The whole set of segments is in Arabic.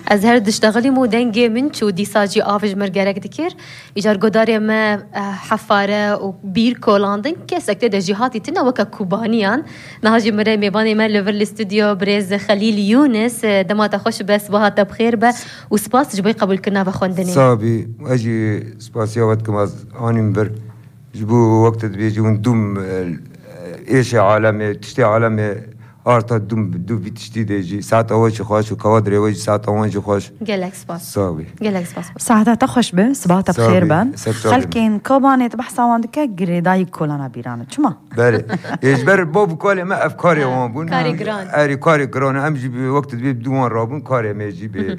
أزهر دشتغلي مو دنجي من شو دي ساجي آفج مرجرك دكير إيجار قداري ما حفارة وبير كولاندن كسك تدا جهاتي تنا وكا كوبانيان نهاجي مرة ميباني ما لفر الاستوديو بريز خليل يونس دما تخش بس بهاتا بخير با وسباس جبي قبل كنا بخوندني صابي أجي سباسيا وقتكم از آنیم بر جبو وقت بيجي وندوم إيش عالمي تشتي عالمي آرتا دو بيتشتي ديجي ساعة أوجي خوش وكوادري أوجي ساعة أوجي خوش جالك سباس صابي جالك سباس ساعتها تخش به سباتا بخير بان خلكين كوبانيت بحثا واندك جريداي كولانا بيرانت شما بله يجبر بوب كولي ما أفكاري وان بون كاري جران أري كاري جران أمجي بوقت بيب دوان رابون كاري ميجي بي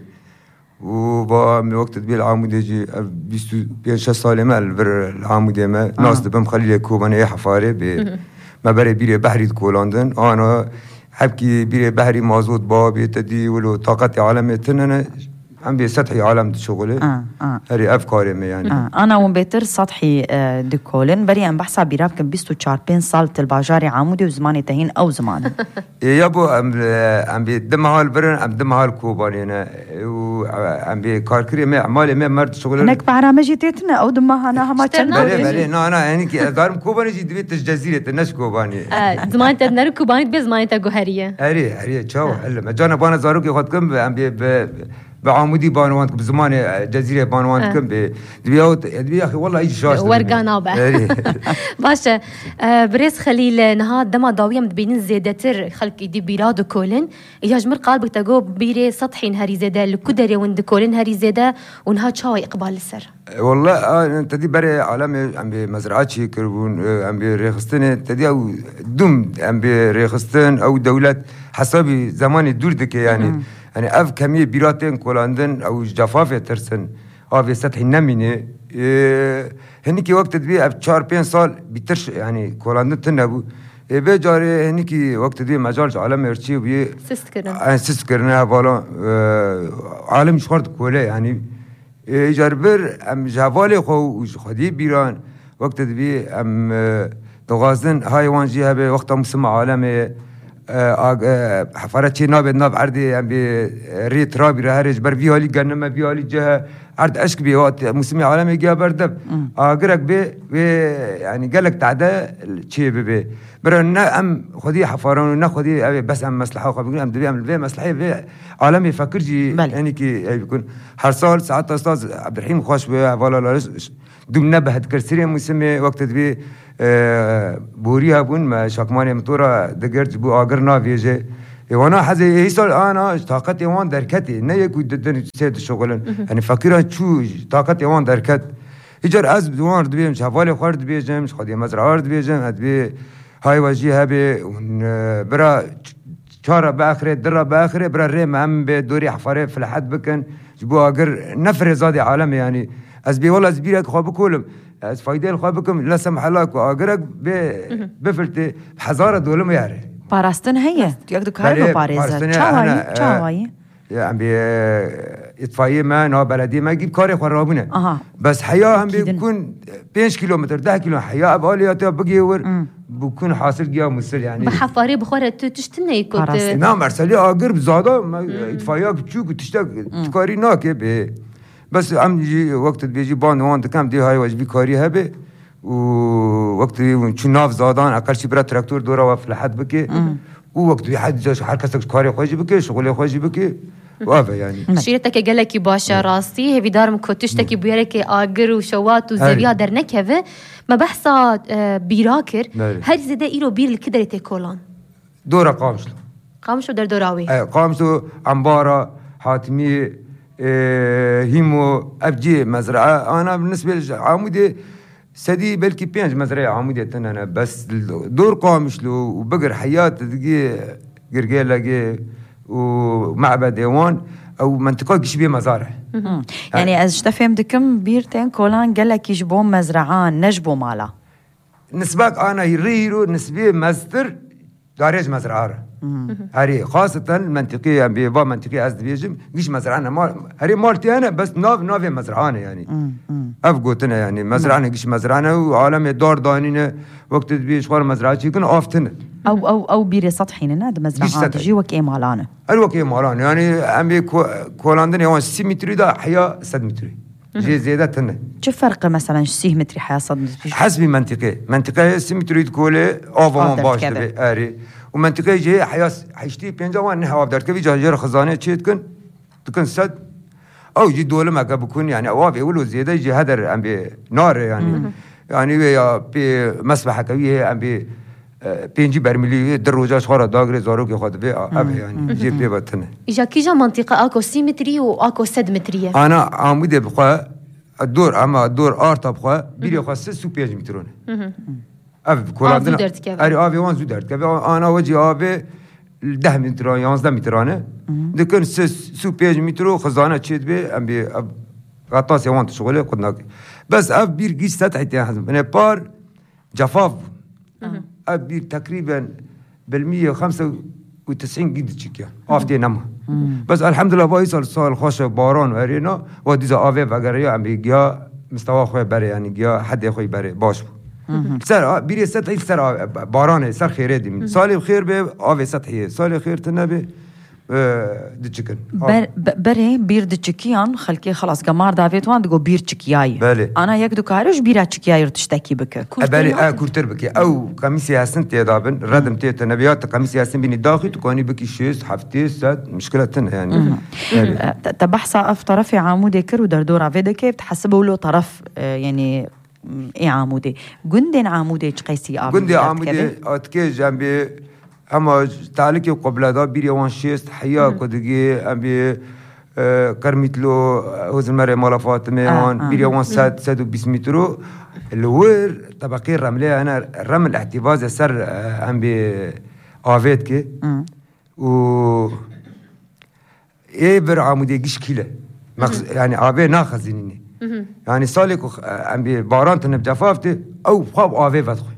وبا من وقت بيل العمود يجي بيستو بينش سالي ما العمود ما ناس دبم خليل كوباني حفاري ما بري بيري بحري كولاندن أنا حبكي بيري بحري مازوت بابي تدي ولو طاقتي عالمي تننا عم بسطحي عالم شغلي هري أفكاري ما يعني أنا ومبيتر سطحي دكولن بري أم بحثا بيراب كم بيستو چاربين سال تلباجاري عمودي وزماني تهين أو زمان يابو أم بيدمها برن أم دمها الكوباني أنا وأم بكاركري ما أعمالي ما مرد شغلي هناك برامجي تيتنا أو دمها أنا هما تشنا بلي أنا يعني كي دارم كوباني جي دبيت الجزيرة الناس كوباني زمان تدنر كوباني بزمان تجوهرية هري تشاو هلا جانا بانا زاروكي خدكم أم بعمودي بانوانك بزمان جزيرة بانوانكم دبي أخي والله أي شاش ورقانا به باشا بريس خليل نها دما ضاوية مدبين زيادتر خلق دي بيراد كولن يجمر قلبك تجو بيري سطحين هري زيادة لكدري وند كولن هري زيادة ونها تشاوي إقبال السر والله أنت دي بري عالمي عم بمزرعات شي كربون عم بريخستن تدي أو دم عم بريخستن أو دولة حسابي زماني دور دكي يعني أف كمية بيراتين كولاندن أو جفافة ترسن في سطح النمينة هنيكي وقت تبي أف 4-5 سال بيترش يعني كولاندن تنبو بجاري هنيكي وقت تبي مجال عالم يرشي وبي سيست كرنا بالا عالم شخرت كوله يعني جربر أم جوالي خو خدي بيران وقت تبي أم تغازن هاي وانجي هبه وقت مسمى عالمي حفرتي ناب عردي عم بريت رابي رهرج بر فيالي جنما فيالي جه عرض اشك بي وقت موسمي عالمي جا بردب اقرك بي يعني قالك تعدا شي بي برنا ام خدي حفرون ناخدي بس ام مصلحه بيقول ام دبي ام في مصلحه في عالمي فكر جي يعني كي بيكون هر سال ساعات استاذ عبد الرحيم خوش فوالا دمنا بهد كرسيري موسمي وقت دبي بوريها بون ما شاكماني مطورة دقرت بو آقر نافيجي وانا حزي هيسال انا طاقتي وان دركتي نيكو ددن سيد شغلن يعني فكرة شو طاقتي وان دركت يجر از دوان دبي مش حوالي خرد بيجم مش خدي مزرعه بيجم ادبي هاي وجهها بي برا شارع باخره درا باخره برا ريم هم بدوري حفره في الحد بكن جبو آقر نفر زادي عالم يعني از بي والله از بيرك خواب كولم از فايدة الخوابكم لا سمح الله وآقرك بفلتي بحزارة دولم ياري باراستن هي تيقدو كهربا باريزة چاوائي يعني إطفائية ما نها بلدية ما يجيب كاري خرابونه بس حياة هم بيكون 5 كيلومتر 10 كيلو حياة أبالياتها بقيور بكون حاصل جيا مسل يعني بحفاري بخورة تشتني كنت نعم أرسلي آقر بزادة إطفائية بتشوك وتشتاق تكاري ناكي بس عم يجي وقت بيجي بان وان دكام دي هاي واجبي كاري هبه ووقت شو ناف زادان أكل شي برا تراكتور دورا وفي لحد بكي ووقت بيحد جاش حركتك كاري خوجي بكي شغلي خوجي بكي وافا يعني شيرتك قالك باشا راستي هي دار كوتشتك بيرك آجر وشوات وزبيا درنك هذا ما بحثا بيراكر هل زده إيرو بير الكدر تكولان دورا قامشلو در دوراوي قامشلو عمبارة حاتمي هيمو أبجي مزرعة أنا بالنسبة لعمودي سدي بلكي 5 مزرعة عمودي تنانا بس دور قامشلو وبقر حياة تدقي قرقيلة ومعبد ايوان او منطقه كشبيه مزارع يعني از تفهم دكم بيرتين كولان قالك يجبون مزرعان نجبو مالا نسبك انا يريرو نسبيه مستر داريج مزرعه هري خاصة المنطقية أم بيبا منطقية أزد بيجم جيش مزرعنا مال هري مالتي أنا بس ناف مزرعانة يعني أفقوتنا يعني مزرعنا جيش مزرعنا وعالم دار دانينا وقت بيش خوار مزرعة يكون آفتنا او بيري سطحي ناد مزرعه تجي وكي مالانه الوكي مالانه يعني ام بي كولاندن يوان 6 متر دا حيا 7 متر جي زيادتنا شو فرق مثلا 6 متر حيا 7 متر حسب منطقه 6 متر تقولي اوفا باش تبي اري ومنطقه جي حيا حيشتي بينجا وان هوا بدر كبي جاجر خزانه تشيتكن تكن سد او جي دوله ما بكون يعني اوافي ولو زياده جي هدر ام بي نار يعني يا بي مسبحه كبيره ام بي بينجي برميلي دروجاش خورا داغري زاروكي خود بي ابي يعني جيب بي بتنه اجا كيجا منطقه اكو سيمتري واكو سدمتريه انا عمود بخوا الدور ارتا بخوا بيري خوا 6 بيج مترون اف كولادنا اري افي وان زودرت انا وجي افي 10 متر 11 مترانه دكن 6 بيج مترو خزانه تشيت بي ام بي غطاس وانت شغله قدنا بس اف بير جيش سطحي من بار جفاف أبي تقريبا بالمية 95 جد تشيكيا أفتي نما بس الحمد لله باي صار خوش باران ورينا وديزا آوي وغيره عم بيجيا مستوى خوي بري يعني جيا حد خوي بري باش سر بيري سطحي سر باران سر خير دي صالح خير به آوي سطحي صالح خير تنبي دچکن بره بیر دچکیان خلکی خلاص گمار داویت وان دگو بیر چکیایی انا یک دو کارش بیر چکیایی رو تشتکی بکه بله کورتر بکه او کمیسی هستن تیدابن ردم تیت نبیات کمیسی هستن بینی داخل تو کنی بکی شیست هفته صد مشکلتن يعني تبحث اف طرف عمودي كرو دردور افيدا كيف تحسبوا له طرف يعني ايه عمودي جندن عمودي قيسي جندي عمودي اتكي جنبي اما تعليق قبل دا بيري وان شيست حيا كدغي ابي كرميتلو وزمر مال فاطمه وان بيري وان 120 متر الور طبقه الرمليه انا الرمل احتفاظ سر ام بي افيتكي و ايه بر عمودي جيش كيله يعني افي ناخذيني يعني سالك ام بي بارانت نبجفافته او خاب افي فتخ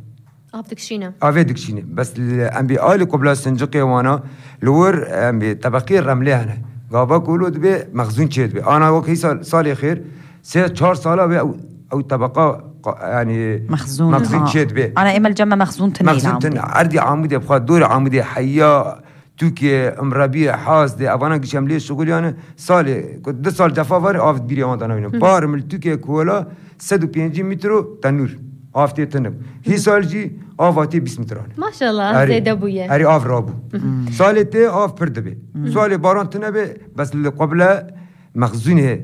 دكشينه بس الانبي آل قبل سنجقي وانا لور انبي طبقي الرمليه هنا غابا كولو دبي مخزون تشيد بي انا وقت سال خير 4 ساله او طبقه يعني مخزون تشيد بي انا اما الجمع مخزون عردي عمودي بخا دور عمودي حيا توكي امربي حاس دي افانا كشملي شغل يعني سال كنت 2 سال جفافر اف بيري وانا انا بار من توكي كولا 150 متر تنور آفتی تنب هی سال جی آفاتی 20 متران ما شاء الله زيد ابويا هري آف رابو سال تی آف پرد بی سال باران تنبه بس اللي قبله مخزونه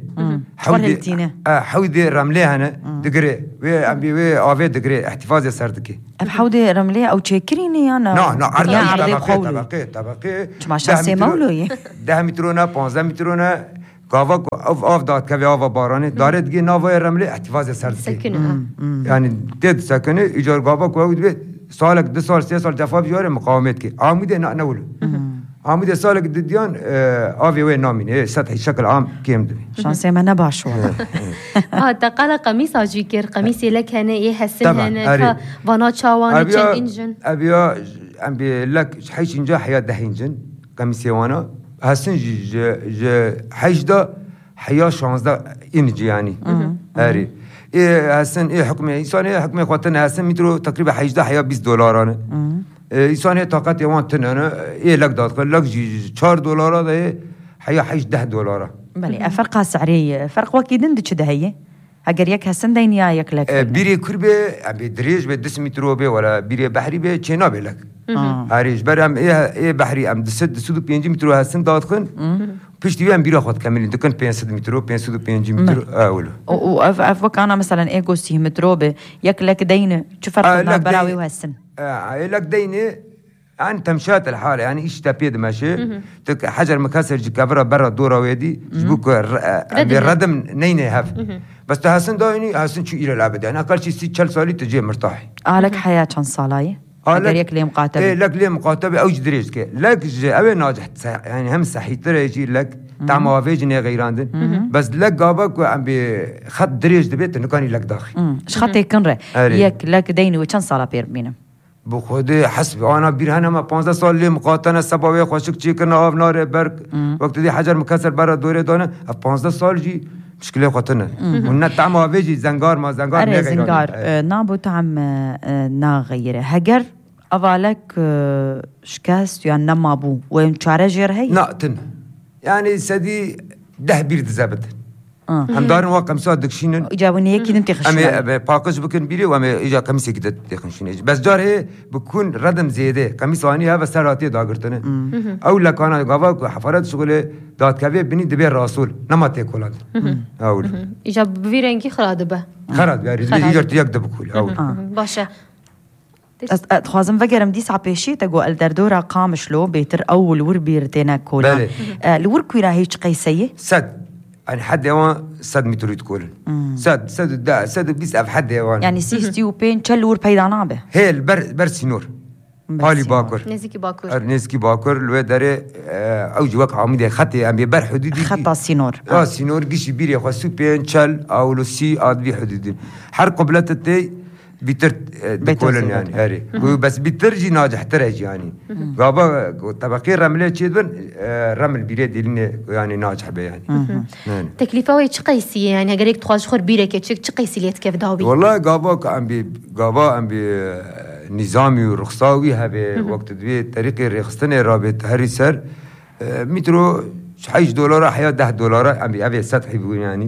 حودي رمليه هنا دقري وي عم بي آفي دقري احتفاظ سردكي حودي رمليه او تشكريني انا لا طبقه ما شاء سي مولوي 10 مترونه 15 مترونه كافا اوف دات كافي اوف بارانه دارت جي نوفا رملي احتفاظ سردكي سكنه يعني تد سكنه ايجار كافا كو سالك 2 سال 3 سال جفاف جاره مقاومت كي عمودي نقول عمودي سالك دديان افي وين نامين سطحي شكل عام كيم دبي شانسي ما نباش والله تقال قميص اجيكر قميصي لك هنا ايه حسن هنا فانا تشاوان تشن انجن ابيا ام بي لك حيش نجاح حياه دحينجن قميصي وانا هسن ج حيجدا حياه شانزدا انجي يعني اري ايه هسن ايه حكمي انسان ايه حكمي خواتنا هسن مترو تقريبا حيجدا حياه $20 انا انسان طاقت يوان تنانا ايه لك دات لك $4 ده حياه حيج $10 بلي فرقها سعري فرق وكيدن دچ دهيه اگر یک هسن دين يا يك لك بيري كربه ابي دريج ب 10 متر به ولا بيري بحري به چنا به لك اريج برام ايه بحري ام 5 متر هسن داتخن پشتی هم بیرا خود کاملی دکن 500 متر 505 متر اول و اف انا مثلا ايجو 6 متر به یک لك دين شو فرق براوي وهسن لك دين انت مشات الحاله يعني ايش تبيد ماشي حجر مكسر جكبره برا دوره ويدي جبوك الردم نينه هف بس تحسن دايني حسن شو الى الابد يعني اقل شيء 6 سالي تجي مرتاح لك حياه كان صالايه اگر يك لي مقاتبه لك لي مقاتبه او جدريج كي لك او ناجح يعني هم صحيح ترى يجي لك تعمل وافيجني غيراندن بس لك قابك عم بخط دريج دبيت انه كان لك داخل اش خطي كنره يك لك ديني وكان صالا بير بينا بخوده حسب انا بیرهنه ما 15 سال لی مقاطنه سباوی خوشک چی کنه آب ناره برگ وقت دی حجر مکسر برا دوره دانه 15 سال جی مشكله خاطرنا ونا طعم وافيجي زنجار ما زنجار أره زنجار نابو طعم ناغيره هجر أفعلك شكاست يعني نمابو وين شارجر هي نقطن يعني سدي ده بيرد زبط هم دارن واقع مساعد دكشينن جابوني هيك انت خشن أما باقش بكن بيري وأما إجا قميص كده دخشين بس جار هي بكون ردم زيادة قميص واني هذا سراتي داغرتنه أول لك أنا قافا حفرات شغله دات كافي بني دبير راسول نما تاكلاد أول إجا بفيرنكي خرادبه خراد يعني إجا تيجد بكل أول باشا خوازم فكرم دي صعبيشي تقو الدردورة قامش لو بيتر أول ور بيرتينا كولا الور كويرا هيش قيسية سد يعني حد يوان سد متريد كولن سد دا سد بيس أف حد يوان يعني سيستيو بين تشلور بيدانا به هي البر سينور هالي باكر نزيكي باكر لو داري أوجي وقع عمودي خطي أم ببر حدودي خطا سينور سينور قيش بيري خاصو بين تشل أو لو سي أدبي حدودي حر قبلت التي بيتر بكولن يعني هاري بس بيترجي ناجح ترجي يعني غابا طبقي رمله تشدبن رمل بيريد اللي يعني ناجح به يعني تكلفه وي تشقيسي يعني اگر تخواش خور بيرك تشقيسي ليت كيف داوي والله غابا ام بي نظامي ورخصاوي هبه وقت دوي طريقه رخصتن رابط هري سر مترو $5 حياه $10 ام بي ابي سطحي بيقول يعني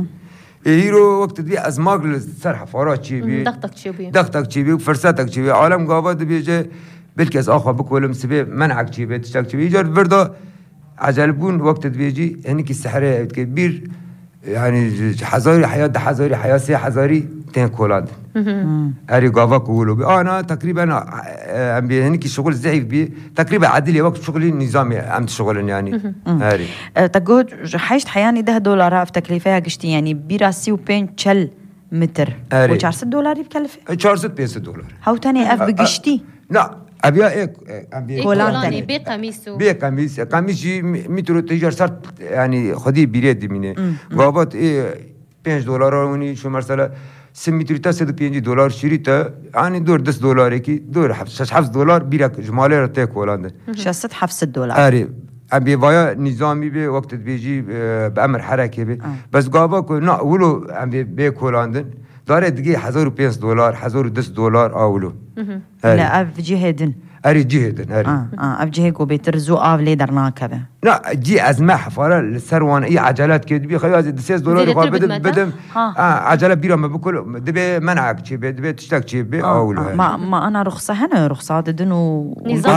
هيرو وقت دي ازماغ سرح فرات شي بي دقتك شي بي فرصتك شي بي عالم قابض بيجي بالكاس اخو بكولم سبي منعك شي بي تشتاك شي بي جار بردا عجلبون وقت بيجي هنيك السحريه كبير يعني حزاري حياه سي حزاري تين كولاد اري قافا كولو انا تقريبا ام هنيك شغل زعيف بي تقريبا عدلي وقت شغلي نظامي عم شغل يعني اري تقول حيشت حياني $10 في تكلفه قشتي يعني بيراسي وبين تشل متر و$400 بكلفه $400 هاو تاني اف بقشتي لا ابيا ايه كولاني بقميص قميصي متر تجار صارت يعني خدي بيريد مني قابت ايه $5 وني شو مرسله سميتريتا $105 شريته يعني دور $10 كي دور $7 بيرك جمالي رتي كولاند $6 اري ابي فيا نظامي بي وقت بيجي بامر حركي بي بس قابا كو نا ولو ابي بي كولاند داره دقي $105 $10 اولو لا اف جهدن اري جهدن اري اف جهكو بيترزو اف ليدر كذا لا جي ازمه حفاره السروان اي عجلات كدبي خلاص $6 بدم عجله بيرا ما بكل دبي منعك شي دبي تشتاك شي بي اولو ما انا رخصه هنا رخصات دنو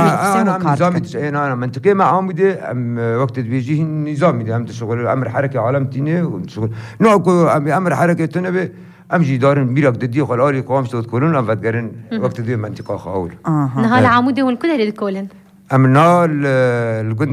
نظامي انا منطقي ما عمودي وقت بيجي نظامي دي عم شغل امر حركه عالمتيني وشغل نوكو امر حركه تنبي امجي دارن بيرك ددي خلالي قام صوت كولن افدغرن وقت دي منطقه خاول نهال عمودي والكل الكولن امنا الجند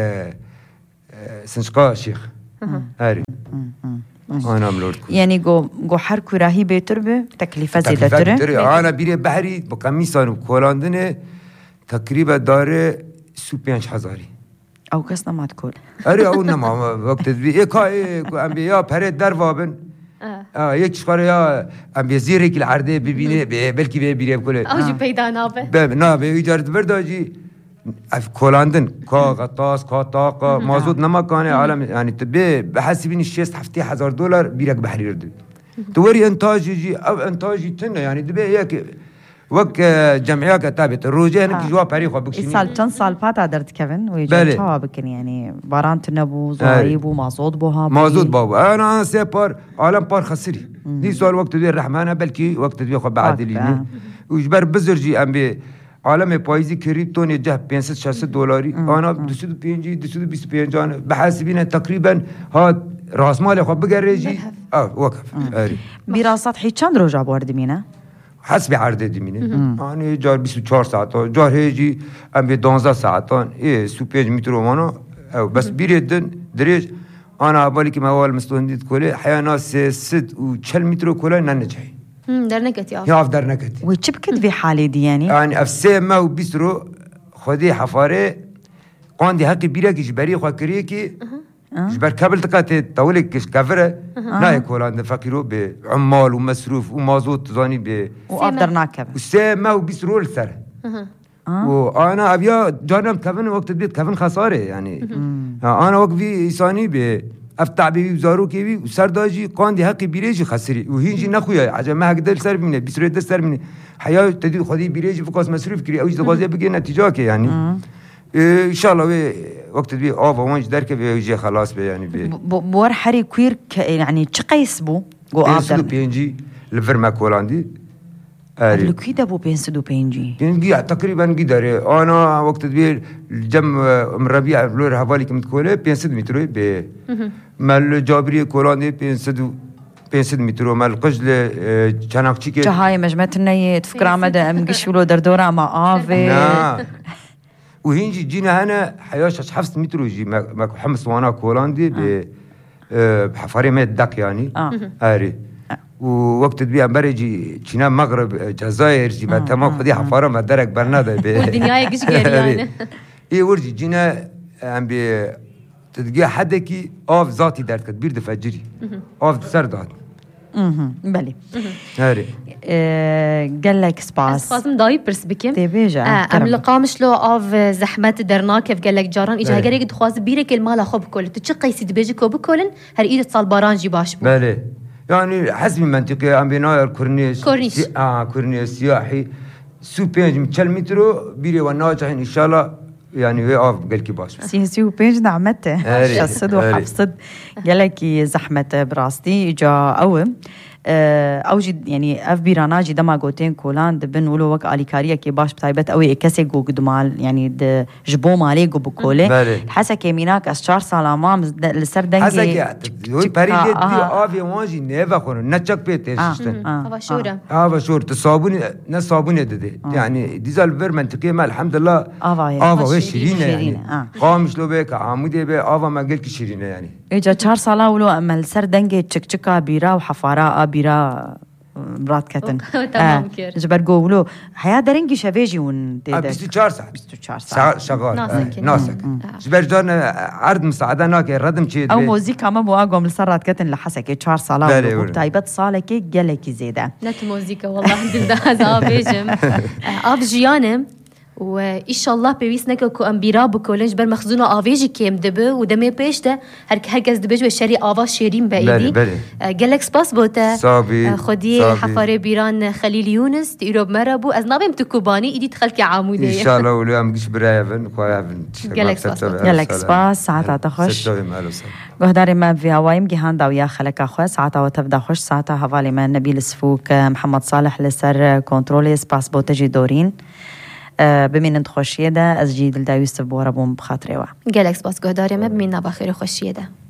سنشقا شيخ هاري انا ملورك يعني جو حركو راهي بيتر تكلفه زياده انا بيري بحري بقميصان وكولاندنه تقريبا داره 5000 او كسنا ما تقول اري او نما وقت دي اكاي انبياء بريد دروابن یک شخاره یا ام بزیری که العرضه ببینه بلکی به بیره بکنه آجی پیدا نابه نه به ایجاد برداجی اف کولاندن کا قطاس کا طاقه مازود نمکانه عالم يعني تبي بحسبين $6,000 بيرك بحرير دي توري انتاجي او انتاجي تنه يعني دبي هيك وك جمعيه كتابت الروجه انك جوا بريخو بكشني سال كم سال فات درت كيفن ويجي بكن يعني بارانت نبو زايب ومازود بوها مازود بابا انا سيبر عالم بار خسري دي سؤال وقت دي الرحمن بلكي وقت دي خو بعدليني وجبر بزرجي ام بي عالم پاییزی کریپتو نجه $500-600 انا 225 انا بحاسبين تقريبا هاد راس مال خو بقريجي وقف براسات حي چند روز آورد مینه حسب عرض دمینه يعني جار 24 ساعت جار هيجي ام ب 12 ساعت اي سوبيج مترو وانا بس بيردن دريج انا بالي كما اول مستونديت كله حيانا 6 متر كله ننجحي درنكتي يا درنكتي وتشبكت في حالي دي يعني افسما وبيسرو خدي حفاره قاندي حق بيرك جبري خو كريكي جبر كابل تقاتي طولك كش كفره ناي كولان فقيرو بعمال ومصروف ومازوت زاني ب وقدر ناكب وسما وبيسرول سر وانا ابيا جانم كفن وقت بيت كفن خساره يعني انا وقت في انساني ب افتع بي وزارو كي وسرداجي قاندي حق بيريجي خسري وهينجي نخويا عجب ما هقدر سر مني بيسرول ده سر مني حياه تدي خدي بيريجي فوكس مصروف كري او جوازي بقي نتيجه يعني ان شاء الله وقت بي وانج درك بيجي خلاص يعني بور حري كوير يعني تشقيسبو جو ابدر بينجي الفرما كولاندي الكيدا بو بينسدو بينجي تقريبا قدر انا وقت بي الجم من ربيع فلور حوالي كم تقول بينسد مترو ب مال جابري كولاندي بينسد مترو مال قجل چاناقچي كه هاي مجمعتنا تفكر عمد امقش ولو دردورا ما افي وهينجي جينا هنا حياش حفص مترو جي ما حمص وانا كولاندي بحفاري ميت دق يعني اري ووقت بيا بريجي جينا مغرب جزائر جي ما تمام خدي حفاره ما درك برناده الدنيا يقش يعني اي ورجي جينا ام بي تدقي حدكي اوف ذاتي درت كبير دفجري اوف سردات بلي هاري قال لك سباس فاطم داي برس بكم تبيجا ام لقامش لو اف زحمت درنا كيف قال لك جاران اجا هجري دخواز بيرك المال اخو بكل تشقي سيد بيجي بكلن هر ايد اتصال بارانجي باش بلي يعني حسب منطقي ام بناء الكورنيش كورنيش سياحي سو بينج متشل مترو بيري وناجح ان شاء الله يعني وي اوف قال كي باش سيو بيج نعمته شصد وحفصد قال لك زحمه براستي اجا اوم اوجي يعني اف بيراناجي دما غوتين كولان دبن ولو وك اليكاريا كي باش بتايبت اوي كاسي جو قدمال يعني د جبو مالي جو بكوله حسا كيميناك اشار سلامام لسردنجي حسا كي وي باريدي دي افي وانجي نيفا خون نچك بيتش افاشوره افاشور تصابوني نصابوني ددي يعني ديزال فير منطقي ما الحمد لله افا شيرين يعني قامش لو بك عمودي به افا ما قال كي شيرين يعني اجا 4 سالا ولو امل سردنجي تشكچكا بيرا وحفارا بيرا مرات كتن تمام كير جبر قولوا حياة درنجي شافيجي ون 24 ساعة شغال ناسك جبر جان عرض مساعدة ناكي ردم شيء او موزيكا ما بواقوم لسرات كتن لحسكي 4 صلاة وبتايبت صالة كي جالكي زيادة نت موزيكا والله دل ده هذا بيجم اف جيانم وإن شاء الله بيويس نكو أمبيرا بكولنج بر مخزونة آفيجي كيم دبه ودمي بيشته هركز دبج وشري آوا شيرين بأيدي قالك سباس بوتا خدي حفاري بيران خليل يونس تيروب مربو از نابم تكوباني إيدي تخلكي عامودي إن شاء الله ولو أم قش برايفن خويافن قالك سباس ساعتا تخش قهداري ما في هوايم جهان داويا خلك أخوة ساعتا وتبدا خوش ساعتا هوالي ما نبيل سفوك محمد صالح لسر كنترولي سباس بوتا جي دورين بمين خوشیه ده از جیدل دا یوسف بورا بوم بخاطره و گلکس باز گهداری ما بمین نباخیر خوشیه ده